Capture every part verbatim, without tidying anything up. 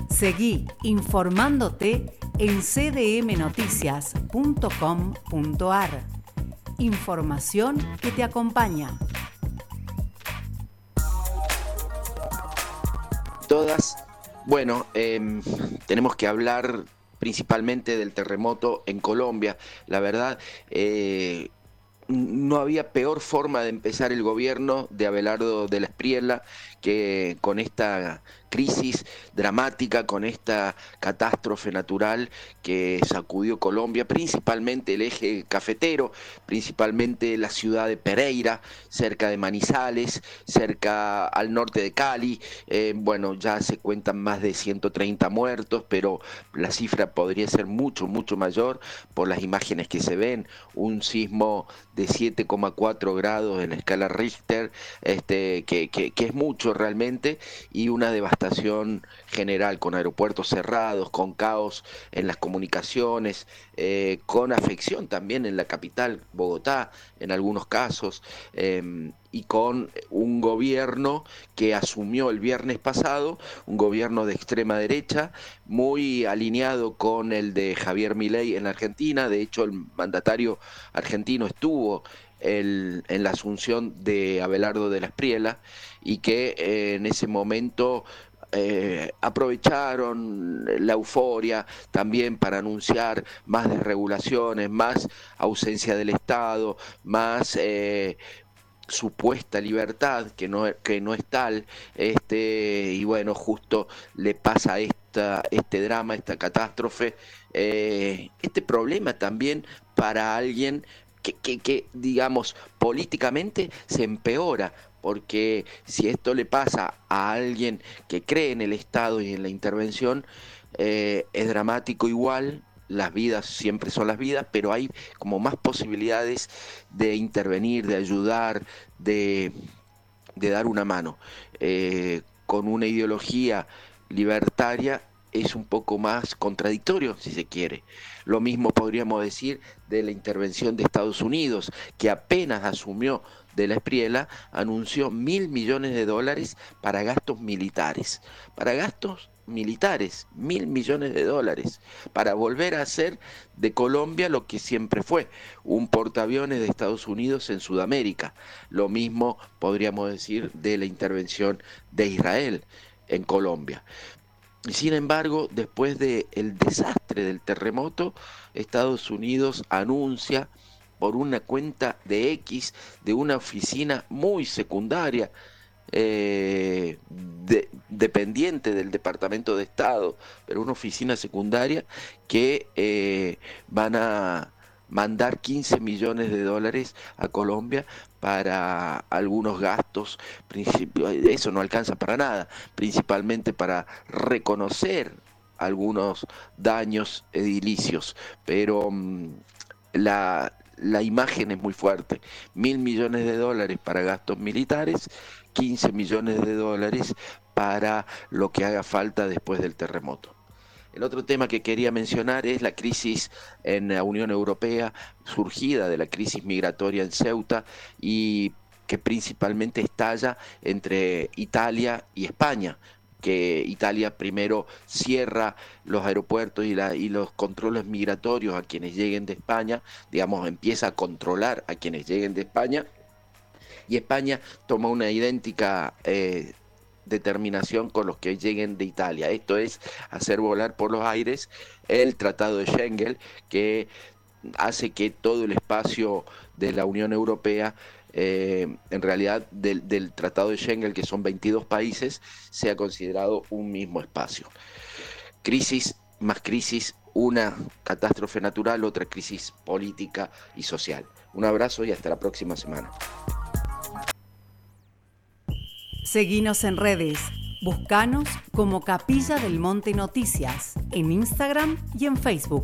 Seguí informándote en c d m noticias punto com punto a r. Información que te acompaña. Todas, bueno, eh, tenemos que hablar principalmente del terremoto en Colombia. La verdad, eh, no había peor forma de empezar el gobierno de Abelardo de la Espriella que con esta crisis dramática, con esta catástrofe natural que sacudió Colombia, principalmente el eje cafetero, principalmente la ciudad de Pereira, cerca de Manizales, cerca al norte de Cali. Eh, bueno, ya se cuentan más de ciento treinta muertos, pero la cifra podría ser mucho, mucho mayor por las imágenes que se ven. Un sismo de siete coma cuatro grados en la escala Richter, este, que, que, que es mucho realmente, y una devastación general con aeropuertos cerrados, con caos en las comunicaciones, eh, con afección también en la capital, Bogotá, en algunos casos, eh, y con un gobierno que asumió el viernes pasado, un gobierno de extrema derecha, muy alineado con el de Javier Milei en Argentina. De hecho, el mandatario argentino estuvo el, en la asunción de Abelardo de la Espriella, y que eh, en ese momento eh, aprovecharon la euforia también para anunciar más desregulaciones, más ausencia del Estado, más eh, supuesta libertad que no, que no es tal, este, y bueno, justo le pasa esta, este drama, esta catástrofe, eh, este problema también para alguien que, que, que, digamos, políticamente se empeora, porque si esto le pasa a alguien que cree en el Estado y en la intervención, eh, es dramático igual. Las vidas siempre son las vidas, pero hay como más posibilidades de intervenir, de ayudar, de, de dar una mano. Eh, con una ideología libertaria es un poco más contradictorio, si se quiere. Lo mismo podríamos decir de la intervención de Estados Unidos, que apenas asumió de la Espriella, anunció mil millones de dólares para gastos militares. Para gastos militares, mil millones de dólares, para volver a hacer de Colombia lo que siempre fue, un portaaviones de Estados Unidos en Sudamérica. Lo mismo podríamos decir de la intervención de Israel en Colombia. Sin embargo, después del desastre del terremoto, Estados Unidos anuncia por una cuenta de X de una oficina muy secundaria, eh, de, dependiente del Departamento de Estado, pero una oficina secundaria, que eh, van a mandar quince millones de dólares a Colombia para algunos gastos. Eso no alcanza para nada, principalmente para reconocer algunos daños edilicios, pero mmm, la, la imagen es muy fuerte. Mil millones de dólares para gastos militares, quince millones de dólares para lo que haga falta después del terremoto. El otro tema que quería mencionar es la crisis en la Unión Europea, surgida de la crisis migratoria en Ceuta, y que principalmente estalla entre Italia y España, que Italia primero cierra los aeropuertos y, la, y los controles migratorios a quienes lleguen de España, digamos, empieza a controlar a quienes lleguen de España, y España toma una idéntica eh, determinación con los que lleguen de Italia. Esto es hacer volar por los aires el Tratado de Schengen, que hace que todo el espacio de la Unión Europea, eh, en realidad del, del Tratado de Schengen, que son veintidós países, sea considerado un mismo espacio. Crisis más crisis, una catástrofe natural, otra crisis política y social. Un abrazo y hasta la próxima semana. Seguinos en redes. Buscanos como Capilla del Monte Noticias en Instagram y en Facebook.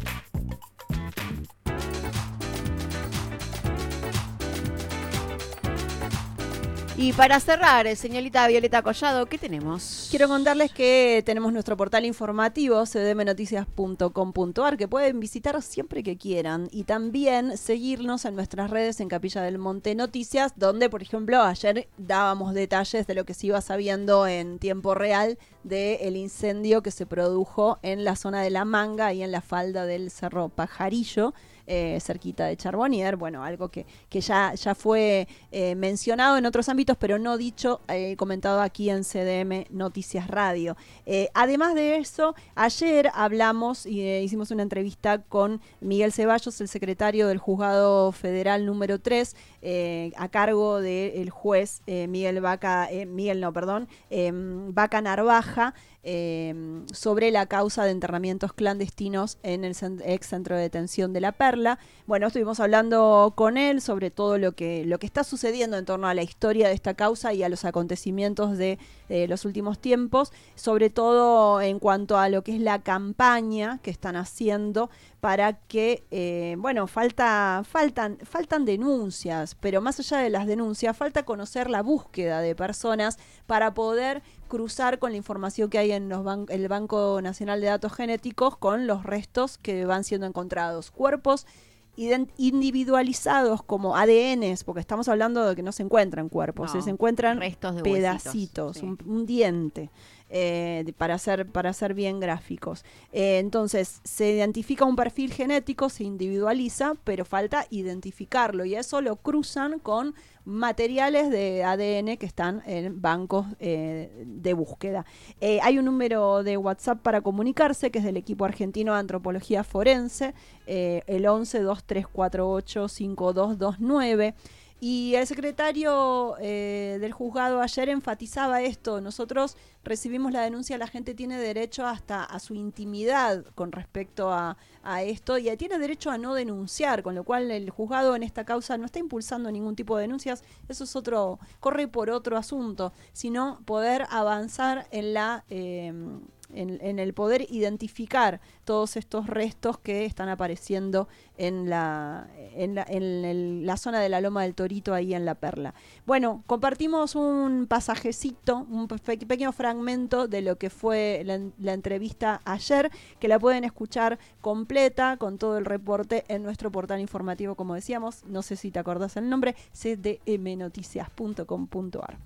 Y para cerrar, señorita Violeta Collado, ¿qué tenemos? Quiero contarles que tenemos nuestro portal informativo c d m noticias punto com punto a r que pueden visitar siempre que quieran y también seguirnos en nuestras redes en Capilla del Monte Noticias, donde por ejemplo ayer dábamos detalles de lo que se iba sabiendo en tiempo real del incendio que se produjo en la zona de La Manga y en la falda del Cerro Pajarillo. Eh, cerquita de Charbonnier, bueno, algo que, que ya, ya fue eh, mencionado en otros ámbitos, pero no dicho, eh, comentado aquí en C D M Noticias Radio. Eh, además de eso, ayer hablamos y eh, hicimos una entrevista con Miguel Ceballos, el secretario del Juzgado Federal número tres, eh, a cargo del juez eh, Miguel Vaca, eh, Miguel no, perdón, eh, Vaca Narvaja, Eh, sobre la causa de internamientos clandestinos en el ex centro de detención de La Perla. Bueno, estuvimos hablando con él sobre todo lo que, lo que está sucediendo en torno a la historia de esta causa y a los acontecimientos de eh, los últimos tiempos, sobre todo en cuanto a lo que es la campaña que están haciendo para que, eh, bueno, falta, faltan, faltan denuncias, pero más allá de las denuncias, falta conocer la búsqueda de personas para poder cruzar con la información que hay en los ban- el Banco Nacional de Datos Genéticos con los restos que van siendo encontrados. Cuerpos ident- individualizados como A D Ns, porque estamos hablando de que no se encuentran cuerpos, No, se encuentran restos de pedacitos, huesitos, sí. un, un diente. Eh, de, para ser para ser bien gráficos. Eh, entonces, se identifica un perfil genético, se individualiza, pero falta identificarlo y eso lo cruzan con materiales de A D N que están en bancos eh, de búsqueda. Eh, hay un número de WhatsApp para comunicarse, que es del equipo argentino de antropología forense, eh, el once dos tres cuatro ocho cinco dos dos nueve. Y el secretario eh, del juzgado ayer enfatizaba esto. Nosotros recibimos la denuncia, la gente tiene derecho hasta a su intimidad con respecto a, a esto y tiene derecho a no denunciar, con lo cual el juzgado en esta causa no está impulsando ningún tipo de denuncias. Eso es otro, corre por otro asunto, sino poder avanzar en la... Eh, En, en el poder identificar todos estos restos que están apareciendo en la en la, en el, la zona de la Loma del Torito, ahí en La Perla. Bueno, compartimos un pasajecito, un pe- pequeño fragmento de lo que fue la, la entrevista ayer, que la pueden escuchar completa con todo el reporte en nuestro portal informativo, como decíamos, no sé si te acordás el nombre, c d m noticias punto com punto a r.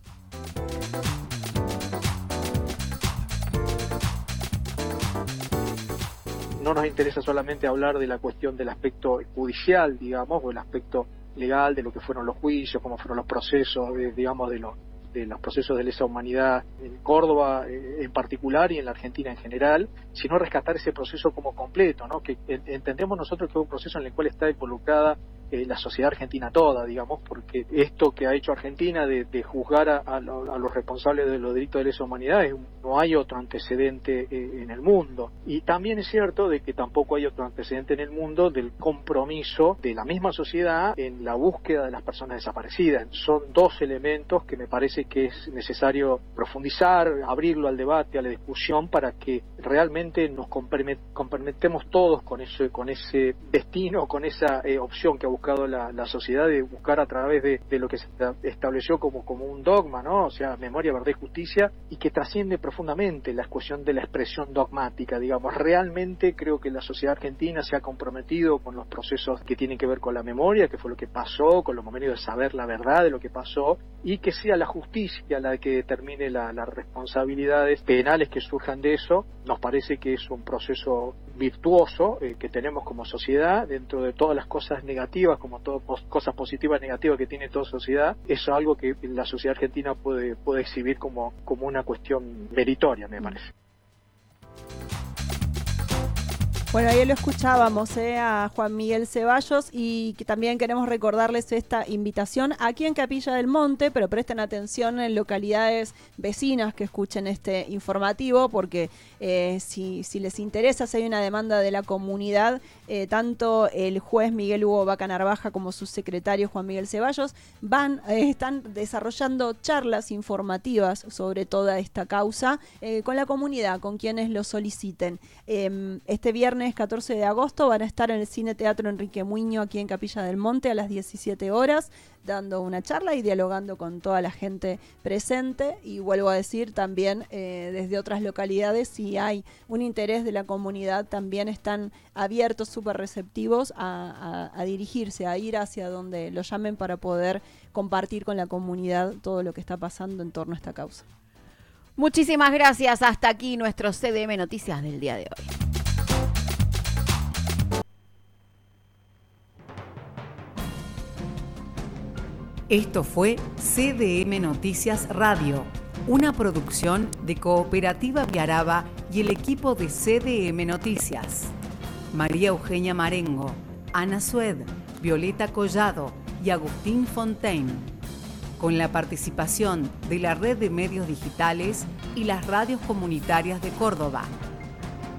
No nos interesa solamente hablar de la cuestión del aspecto judicial, digamos, o el aspecto legal de lo que fueron los juicios, cómo fueron los procesos, de, digamos, de los, de los procesos de lesa humanidad en Córdoba eh, en particular y en la Argentina en general, sino rescatar ese proceso como completo, ¿no? Que en, entendemos nosotros que es un proceso en el cual está involucrada eh, la sociedad argentina toda, digamos, porque esto que ha hecho Argentina de, de juzgar a, a, lo, a los responsables de los delitos de lesa humanidad, es, no hay otro antecedente eh, en el mundo. Y también es cierto de que tampoco hay otro antecedente en el mundo del compromiso de la misma sociedad en la búsqueda de las personas desaparecidas. Son dos elementos que me parece que es necesario profundizar, abrirlo al debate, a la discusión, para que realmente nos comprometemos todos con ese, con ese destino, con esa eh, opción que ha buscado la, la sociedad de buscar a través de, de lo que se estableció como, como un dogma, ¿no? O sea, memoria, verdad y justicia, y que trasciende profundamente la cuestión de la expresión dogmática, digamos. Realmente creo que la sociedad argentina se ha comprometido con los procesos que tienen que ver con la memoria, que fue lo que pasó, con los momentos de saber la verdad de lo que pasó, y que sea la justicia la que determine la, las responsabilidades penales que surjan de eso. Nos parece que es un proceso virtuoso eh, que tenemos como sociedad, dentro de todas las cosas negativas, como todas cosas positivas y negativas que tiene toda sociedad. Eso es algo que la sociedad argentina puede, puede exhibir como, como una cuestión meritoria, me parece. Bueno, ahí lo escuchábamos eh, a Juan Miguel Ceballos, y que también queremos recordarles esta invitación aquí en Capilla del Monte, pero presten atención en localidades vecinas que escuchen este informativo, porque eh, si, si les interesa, si hay una demanda de la comunidad, eh, tanto el juez Miguel Hugo Vaca Narvaja como su secretario Juan Miguel Ceballos van, eh, están desarrollando charlas informativas sobre toda esta causa eh, con la comunidad, con quienes lo soliciten. Eh, este viernes viernes catorce de agosto van a estar en el Cine Teatro Enrique Muño aquí en Capilla del Monte a las diecisiete horas, dando una charla y dialogando con toda la gente presente. Y vuelvo a decir también eh, desde otras localidades, si hay un interés de la comunidad, también están abiertos, súper receptivos a, a, a dirigirse, a ir hacia donde lo llamen para poder compartir con la comunidad todo lo que está pasando en torno a esta causa. Muchísimas gracias. Hasta aquí nuestro C D M Noticias del día de hoy. Esto fue C D M Noticias Radio, una producción de Cooperativa Viaraba y el equipo de C D M Noticias. María Eugenia Marengo, Ana Sued, Violeta Collado y Agustín Fontaine. Con la participación de la Red de Medios Digitales y las radios comunitarias de Córdoba.